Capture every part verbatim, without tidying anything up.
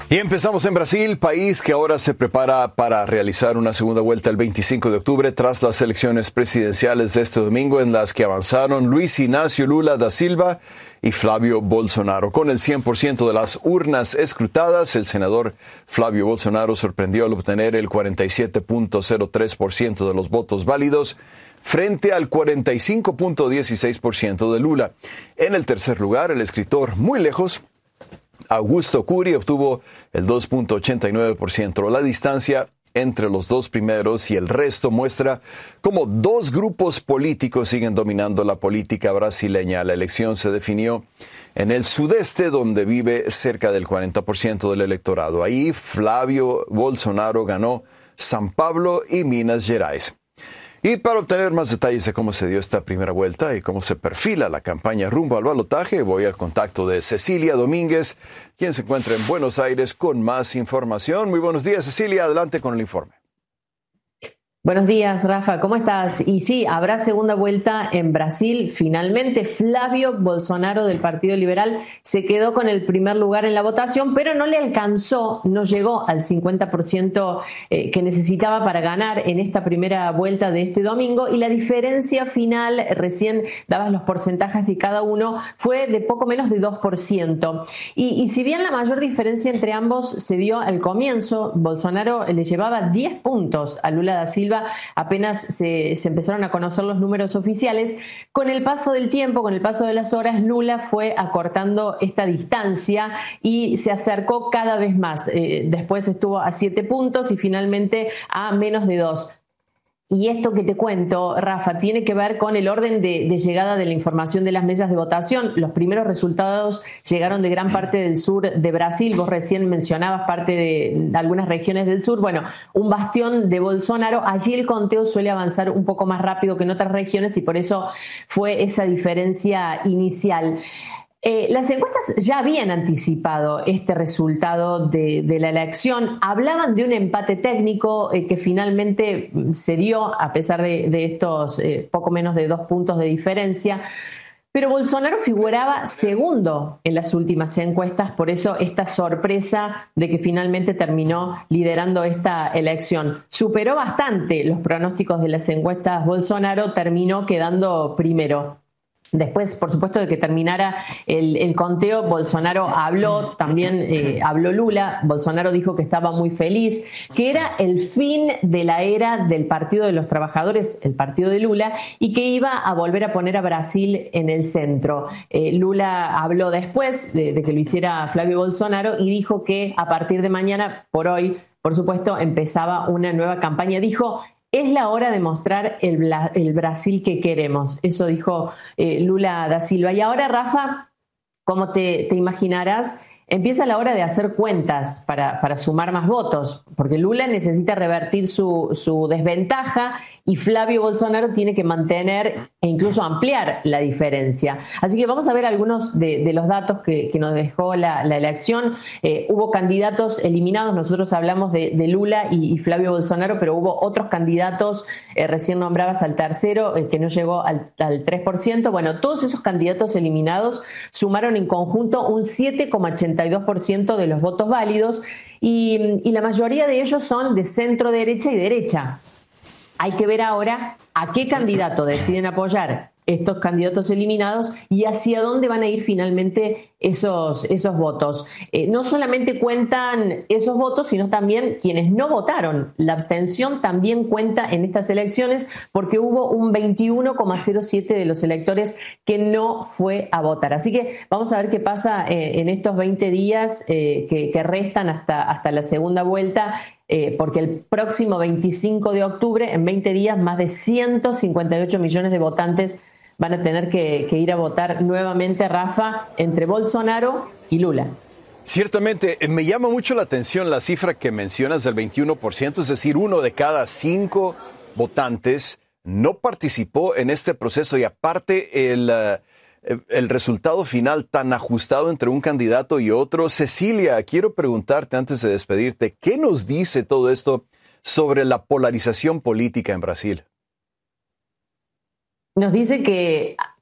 Y empezamos en Brasil, país que ahora se prepara para realizar una segunda vuelta el veinticinco de octubre tras las elecciones presidenciales de este domingo en las que avanzaron Luis Inácio Lula da Silva y Flavio Bolsonaro. Con el cien por ciento de las urnas escrutadas, el senador Flavio Bolsonaro sorprendió al obtener el cuarenta y siete punto cero tres por ciento de los votos válidos frente al cuarenta y cinco punto dieciséis por ciento de Lula. En el tercer lugar, el escritor muy lejos, Augusto Cury, obtuvo el dos punto ochenta y nueve por ciento. La distancia entre los dos primeros y el resto muestra cómo dos grupos políticos siguen dominando la política brasileña. La elección se definió en el sudeste, donde vive cerca del cuarenta por ciento del electorado. Ahí Flavio Bolsonaro ganó São Paulo y Minas Gerais. Y para obtener más detalles de cómo se dio esta primera vuelta y cómo se perfila la campaña rumbo al balotaje, voy al contacto de Cecilia Domínguez, quien se encuentra en Buenos Aires con más información. Muy buenos días, Cecilia. Adelante con el informe. Buenos días, Rafa. ¿Cómo estás? Y sí, habrá segunda vuelta en Brasil. Finalmente, Flavio Bolsonaro del Partido Liberal se quedó con el primer lugar en la votación, pero no le alcanzó, no llegó al cincuenta por ciento eh, que necesitaba para ganar en esta primera vuelta de este domingo. Y la diferencia final, recién dabas los porcentajes de cada uno, fue de poco menos de dos por ciento. Y, y si bien la mayor diferencia entre ambos se dio al comienzo, Bolsonaro le llevaba diez puntos a Lula da Silva, apenas se, se empezaron a conocer los números oficiales. Con el paso del tiempo, con el paso de las horas, Lula fue acortando esta distancia y se acercó cada vez más. Eh, después estuvo a siete puntos y finalmente a menos de dos. Y esto que te cuento, Rafa, tiene que ver con el orden de, de llegada de la información de las mesas de votación. Los primeros resultados llegaron de gran parte del sur de Brasil. Vos recién mencionabas parte de algunas regiones del sur. Bueno, un bastión de Bolsonaro. Allí el conteo suele avanzar un poco más rápido que en otras regiones y por eso fue esa diferencia inicial. Eh, las encuestas ya habían anticipado este resultado de, de la elección. Hablaban de un empate técnico eh, que finalmente se dio a pesar de, de estos eh, poco menos de dos puntos de diferencia. Pero Bolsonaro figuraba segundo en las últimas encuestas, por eso esta sorpresa de que finalmente terminó liderando esta elección. Superó bastante los pronósticos de las encuestas. Bolsonaro terminó quedando primero. Después, por supuesto, de que terminara el, el conteo, Bolsonaro habló, también eh, habló Lula. Bolsonaro dijo que estaba muy feliz, que era el fin de la era del Partido de los Trabajadores, el partido de Lula, y que iba a volver a poner a Brasil en el centro. Eh, Lula habló después de, de que lo hiciera Flavio Bolsonaro y dijo que a partir de mañana, por hoy, por supuesto, empezaba una nueva campaña. Dijo: es la hora de mostrar el, el Brasil que queremos. Eso dijo eh, Lula da Silva. Y ahora, Rafa, como te, te imaginarás, empieza la hora de hacer cuentas para, para sumar más votos, porque Lula necesita revertir su, su desventaja y Flavio Bolsonaro tiene que mantener e incluso ampliar la diferencia. Así que vamos a ver algunos de, de los datos que, que nos dejó la, la elección. Eh, hubo candidatos eliminados, nosotros hablamos de, de Lula y, y Flavio Bolsonaro, pero hubo otros candidatos, eh, recién nombrabas al tercero, eh, que no llegó al, al tres por ciento. Bueno, todos esos candidatos eliminados sumaron en conjunto un siete coma ochenta y dos por ciento de los votos válidos y, y la mayoría de ellos son de centro derecha y derecha. Hay que ver ahora a qué candidato deciden apoyar estos candidatos eliminados y hacia dónde van a ir finalmente esos, esos votos. Eh, no solamente cuentan esos votos, sino también quienes no votaron. La abstención también cuenta en estas elecciones porque hubo un veintiuno coma cero siete de los electores que no fue a votar. Así que vamos a ver qué pasa eh, en estos veinte días eh, que, que restan hasta, hasta la segunda vuelta. Eh, porque el próximo veinticinco de octubre, en veinte días, más de ciento cincuenta y ocho millones de votantes van a tener que, que ir a votar nuevamente, Rafa, entre Bolsonaro y Lula. Ciertamente, me llama mucho la atención la cifra que mencionas del veintiuno por ciento, es decir, uno de cada cinco votantes no participó en este proceso y aparte el... Uh, el resultado final tan ajustado entre un candidato y otro. Cecilia, quiero preguntarte antes de despedirte, ¿qué nos dice todo esto sobre la polarización política en Brasil? Nos dice que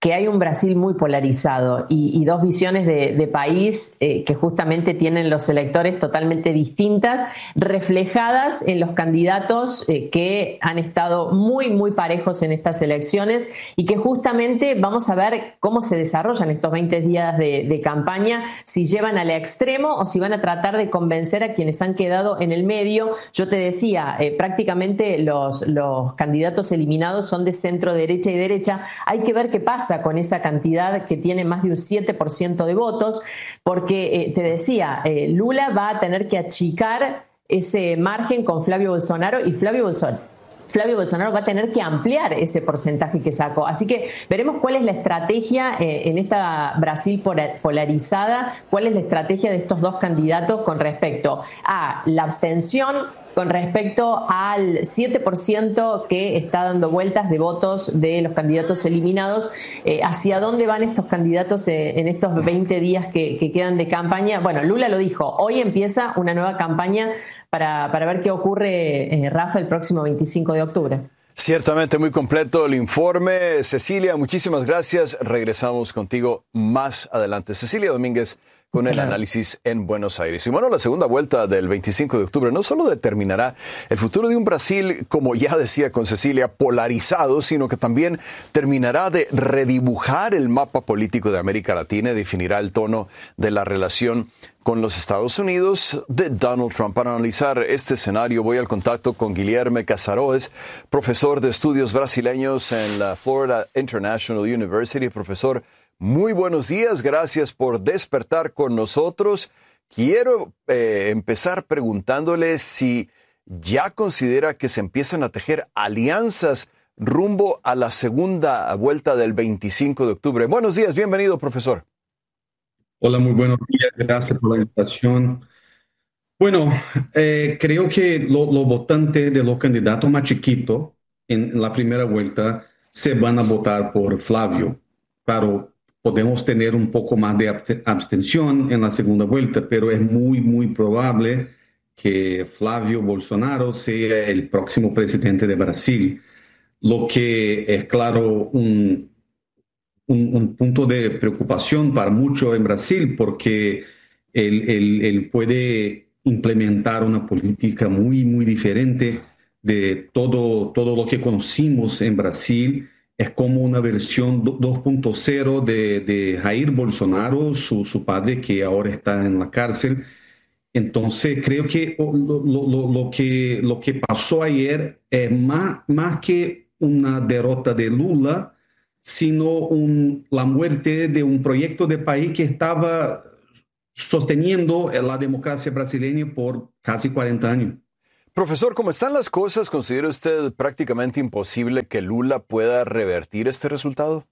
que hay un Brasil muy polarizado y, y dos visiones de, de país eh, que justamente tienen los electores totalmente distintas, reflejadas en los candidatos eh, que han estado muy, muy parejos en estas elecciones y que justamente vamos a ver cómo se desarrollan estos veinte días de, de campaña, si llevan al extremo o si van a tratar de convencer a quienes han quedado en el medio. Yo te decía, eh, prácticamente los, los candidatos eliminados son de centro derecha y derecha. Hay que ver qué pasa con esa cantidad que tiene más de un siete por ciento de votos, porque eh, te decía, eh, Lula va a tener que achicar ese margen con Flavio Bolsonaro y Flavio Bolsonaro. Flavio Bolsonaro va a tener que ampliar ese porcentaje que sacó. Así que veremos cuál es la estrategia eh, en esta Brasil polarizada, cuál es la estrategia de estos dos candidatos con respecto a la abstención, con respecto al siete por ciento que está dando vueltas de votos de los candidatos eliminados. Eh, ¿Hacia dónde van estos candidatos eh, en estos veinte días que, que quedan de campaña? Bueno, Lula lo dijo, hoy empieza una nueva campaña para, para ver qué ocurre, eh, Rafa, el próximo veinticinco de octubre. Ciertamente muy completo el informe. Cecilia, muchísimas gracias. Regresamos contigo más adelante. Cecilia Domínguez con el análisis en Buenos Aires. Y bueno, la segunda vuelta del veinticinco de octubre no solo determinará el futuro de un Brasil, como ya decía con Cecilia, polarizado, sino que también terminará de redibujar el mapa político de América Latina y definirá el tono de la relación con los Estados Unidos de Donald Trump. Para analizar este escenario voy al contacto con Guilherme Casaroes, profesor de estudios brasileños en la Florida International University. Profesor, muy buenos días, gracias por despertar con nosotros. Quiero eh, empezar preguntándole si ya considera que se empiezan a tejer alianzas rumbo a la segunda vuelta del veinticinco de octubre. Buenos días, bienvenido, profesor. Hola, muy buenos días, gracias por la invitación. Bueno, eh, creo que los lo votantes de los candidatos más chiquitos en la primera vuelta se van a votar por Flavio. Claro, podemos tener un poco más de abstención en la segunda vuelta, pero es muy, muy probable que Flavio Bolsonaro sea el próximo presidente de Brasil, lo que es, claro, un, un, un punto de preocupación para muchos en Brasil, porque él, él, él puede implementar una política muy, muy diferente de todo, todo lo que conocimos en Brasil. Es como una versión dos punto cero de, de Jair Bolsonaro, su, su padre, que ahora está en la cárcel. Entonces, creo que lo, lo, lo, que, lo que pasó ayer es más, más que una derrota de Lula, sino un, la muerte de un proyecto de país que estaba sosteniendo la democracia brasileña por casi cuarenta años. Profesor, ¿cómo están las cosas? ¿Considera usted prácticamente imposible que Lula pueda revertir este resultado?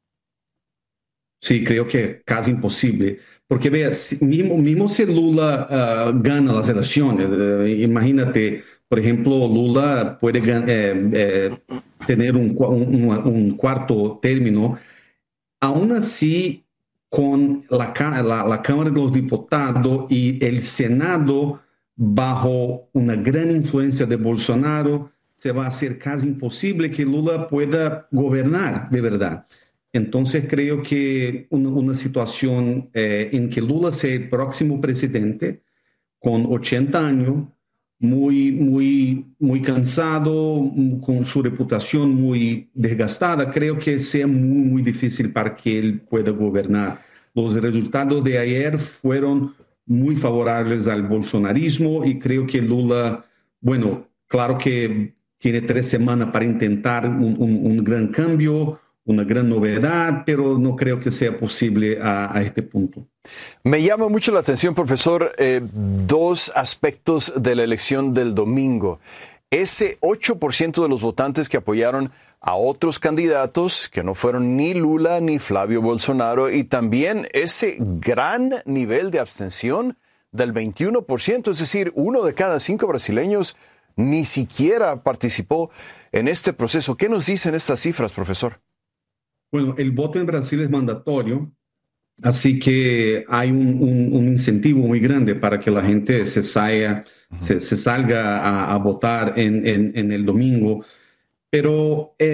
Sí, creo que casi imposible. Porque vea, si, mismo, mismo si Lula uh, gana las elecciones, uh, imagínate, por ejemplo, Lula puede eh, eh, tener un, un, un cuarto término, aún así con la, la, la Cámara de los Diputados y el Senado bajo una gran influencia de Bolsonaro, se va a hacer casi imposible que Lula pueda gobernar de verdad. Entonces creo que una, una situación eh, en que Lula sea el próximo presidente con ochenta años, muy, muy, muy cansado, con su reputación muy desgastada, creo que sea muy, muy difícil para que él pueda gobernar. Los resultados de ayer fueron muy favorables al bolsonarismo y creo que Lula, bueno, claro que tiene tres semanas para intentar un, un, un gran cambio, una gran novedad, pero no creo que sea posible a, a este punto. Me llama mucho la atención, profesor, eh, dos aspectos de la elección del domingo. Ese ocho por ciento de los votantes que apoyaron a otros candidatos que no fueron ni Lula ni Flavio Bolsonaro, y también ese gran nivel de abstención del veintiuno por ciento, es decir, uno de cada cinco brasileños ni siquiera participó en este proceso. ¿Qué nos dicen estas cifras, profesor? Bueno, el voto en Brasil es mandatorio, así que hay un, un, un incentivo muy grande para que la gente se, salga, uh-huh. se, se salga a, a votar en, en, en el domingo. Pero eh,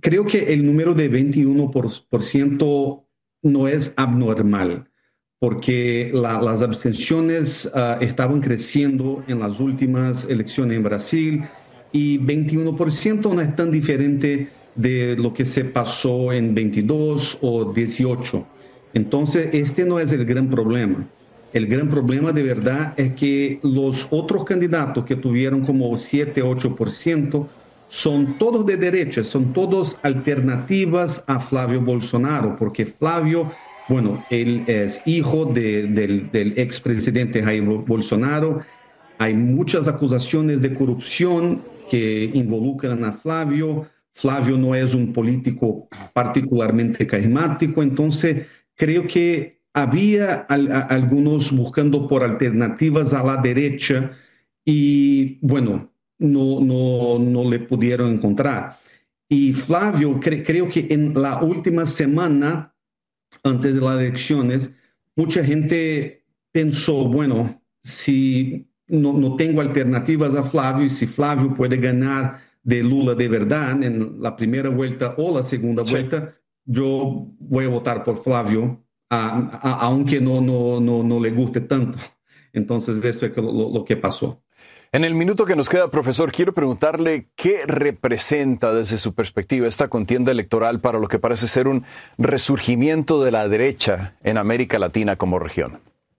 creo que el número de veintiuno por ciento no es abnormal, porque la, las abstenciones uh, estaban creciendo en las últimas elecciones en Brasil y veintiuno por ciento no es tan diferente de lo que se pasó en veintidós o dieciocho. Entonces, este no es el gran problema. El gran problema de verdad es que los otros candidatos que tuvieron como siete, ocho por ciento son todos de derecha, son todos alternativas a Flávio Bolsonaro, porque Flávio, bueno, él es hijo de, del, del expresidente Jair Bolsonaro. Hay muchas acusaciones de corrupción que involucran a Flávio. Flávio no es un político particularmente carismático, entonces creo que había al, a, algunos buscando por alternativas a la derecha y, bueno, no, no, no le pudieron encontrar. Y Flávio, cre, creo que en la última semana, antes de las elecciones, mucha gente pensó, bueno, si no, no tengo alternativas a Flávio, si Flávio puede ganar de Lula de verdad en la primera vuelta o la segunda sí. vuelta, yo voy a votar por Flávio, a, a, aunque no, no, no, no le guste tanto. Entonces, eso es lo, lo que pasó. En el minuto que nos queda, profesor, quiero preguntarle qué representa desde su perspectiva esta contienda electoral para lo que parece ser un resurgimiento de la derecha en América Latina como región.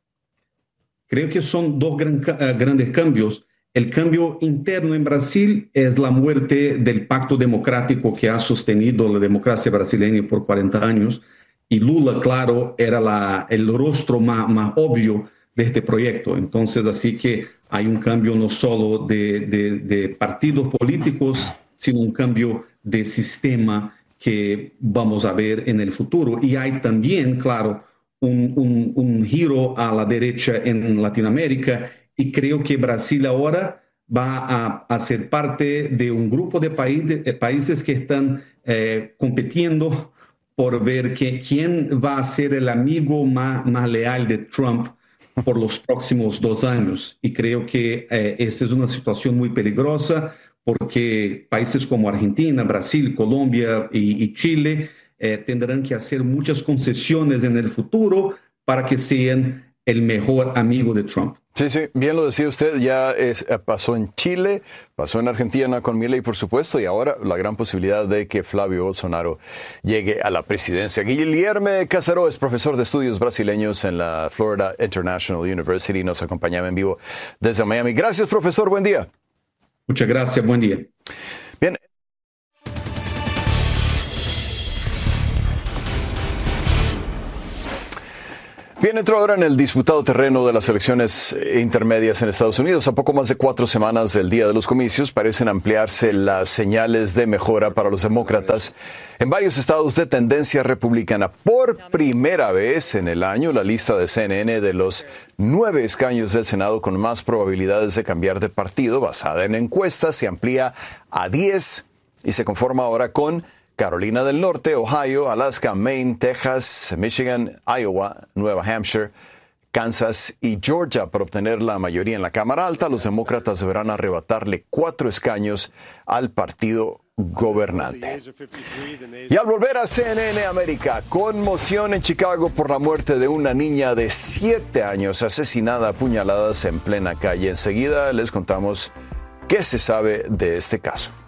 Creo que son dos gran, uh, grandes cambios. El cambio interno en Brasil es la muerte del pacto democrático que ha sostenido la democracia brasileña por cuarenta años. Y Lula, claro, era la, el rostro más, más obvio de este proyecto. Entonces, así que hay un cambio no solo de, de, de partidos políticos, sino un cambio de sistema que vamos a ver en el futuro. Y hay también, claro, un, un, un giro a la derecha en Latinoamérica, y creo que Brasil ahora va a, a ser parte de un grupo de, país, de países que están eh, compitiendo por ver que, quién va a ser el amigo más, más leal de Trump por los próximos dos años. Y creo que eh, esta es una situación muy peligrosa porque países como Argentina, Brasil, Colombia y, y Chile eh, tendrán que hacer muchas concesiones en el futuro para que sean el mejor amigo de Trump. Sí, sí, bien lo decía usted, ya es, pasó en Chile, pasó en Argentina con Milei, por supuesto, y ahora la gran posibilidad de que Flávio Bolsonaro llegue a la presidencia. Guilherme Casaró es profesor de estudios brasileños en la Florida International University, nos acompañaba en vivo desde Miami. Gracias, profesor, buen día. Muchas gracias, buen día. Bien. Bien, entró ahora en el disputado terreno de las elecciones intermedias en Estados Unidos. A poco más de cuatro semanas del día de los comicios, parecen ampliarse las señales de mejora para los demócratas en varios estados de tendencia republicana. Por primera vez en el año, la lista de C N N de los nueve escaños del Senado con más probabilidades de cambiar de partido, basada en encuestas, se amplía a diez y se conforma ahora con Carolina del Norte, Ohio, Alaska, Maine, Texas, Michigan, Iowa, Nueva Hampshire, Kansas y Georgia. Para obtener la mayoría en la Cámara Alta, los demócratas deberán arrebatarle cuatro escaños al partido gobernante. Y al volver a C N N América, conmoción en Chicago por la muerte de una niña de siete años asesinada a puñaladas en plena calle. Enseguida les contamos qué se sabe de este caso.